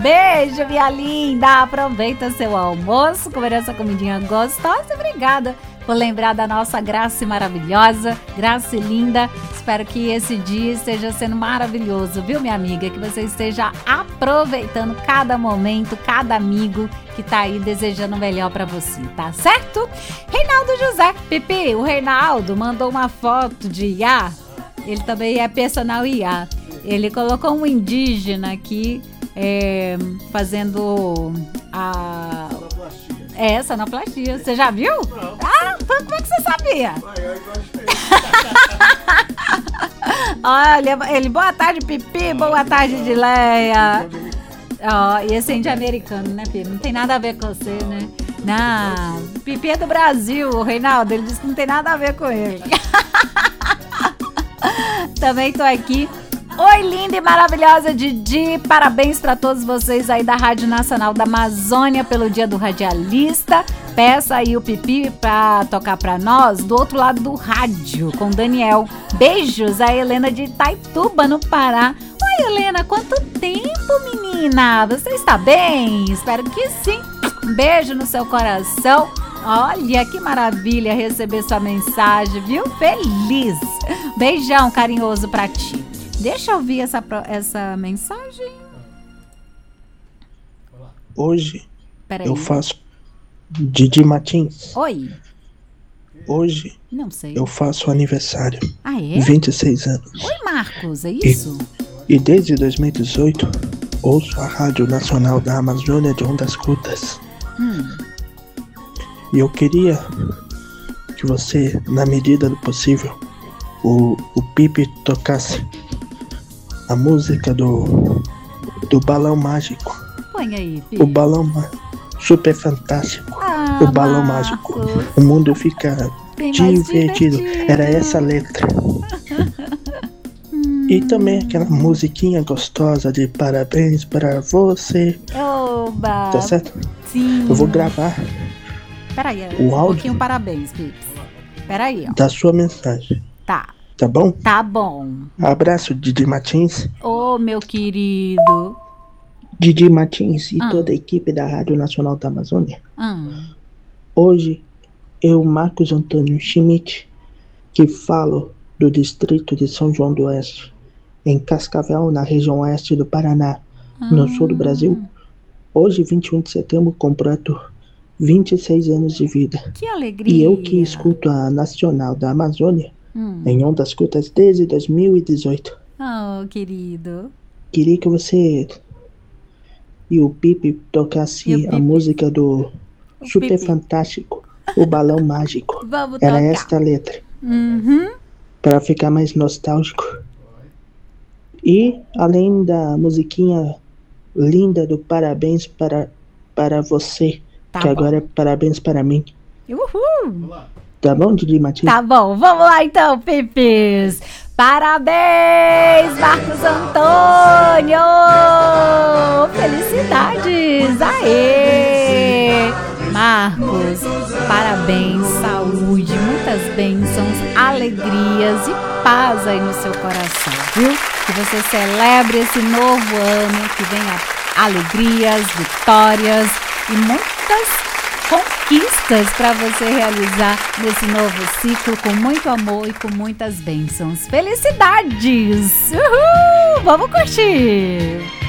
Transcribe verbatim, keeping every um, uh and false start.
Beijo, minha linda. Aproveita seu almoço, comer essa comidinha gostosa. Obrigada por lembrar da nossa Graça maravilhosa, Graça linda. Espero que esse dia esteja sendo maravilhoso, viu, minha amiga? Que você esteja aproveitando cada momento, cada amigo que tá aí desejando o melhor pra você, tá certo? Reinaldo José, Pipi, o Reinaldo mandou uma foto de I A. Ele também é personal I A. Ele colocou um indígena aqui é, fazendo a... É, sonoplastia. Você já viu? Não. Ah, como é que você sabia? Ah, eu gostei. Olha, ele, boa tarde, Pipi, boa tarde, Dileia. Ó, oh, e esse índio americano, né, Pipi? Não tem nada a ver com você, né? Não, Pipi é do Brasil, o Reinaldo, ele disse que não tem nada a ver com ele. Também tô aqui. Oi, linda e maravilhosa Didi, parabéns para todos vocês aí da Rádio Nacional da Amazônia pelo Dia do Radialista. Peça aí o Pipi pra tocar pra nós do outro lado do rádio com o Daniel. Beijos a Helena de Itaituba, no Pará. Oi, Helena, quanto tempo, menina? Você está bem? Espero que sim. Um beijo no seu coração. Olha que maravilha receber sua mensagem, viu? Feliz. Beijão carinhoso pra ti. Deixa eu ouvir essa, essa mensagem. Hoje eu faço Didi Martins. Oi. Hoje Não sei. eu faço aniversário. Ah, é? vinte e seis anos. Oi, Marcos, é isso? E, e desde dois mil e dezoito ouço a Rádio Nacional da Amazônia de Ondas Curtas. Hum. E eu queria que você, na medida do possível, o, o Pipi tocasse a música do, do Balão Mágico. Põe aí, Pipi. O Balão Mágico. Super fantástico. Ah, o Balão Marcos. Mágico. O mundo fica Bem mais divertido. divertido. Era essa a letra. hum. E também aquela musiquinha gostosa de parabéns para você. Oba. Tá certo? Sim. Eu vou gravar. Peraí, o um áudio pouquinho parabéns, Pipi. Peraí, ó. da sua mensagem. Tá. Tá bom? Tá bom. Abraço, Didi Martins. Ô, oh, meu querido. Didi Martins e ah. toda a equipe da Rádio Nacional da Amazônia. Ah. Hoje, eu, Marcos Antônio Schmidt, que falo do distrito de São João do Oeste, em Cascavel, na região oeste do Paraná, ah. no sul do Brasil. Hoje, vinte e um de setembro, completo vinte e seis anos de vida. Que alegria! E eu que escuto a Nacional da Amazônia, hum. em Ondas Curtas desde dois mil e dezoito. Oh, querido. Queria que você e o Pipi tocasse a Pipi. música do o Super Pipi. Fantástico, o Balão Mágico. Vamos Era tocar. esta a letra. Uhum. Para ficar mais nostálgico. E além da musiquinha linda do parabéns para, para você, tá que bom. Agora é parabéns para mim. Uhul! Tá bom, Didi Martins? Tá bom, vamos lá então, Pipis! Parabéns, Marcos Antônio! Felicidades! Aê! Marcos, parabéns, saúde, muitas bênçãos, alegrias e paz aí no seu coração, viu? Que você celebre esse novo ano, que venha alegrias, vitórias e muitas conquistas para você realizar nesse novo ciclo com muito amor e com muitas bênçãos. Felicidades! Uhul! Vamos curtir!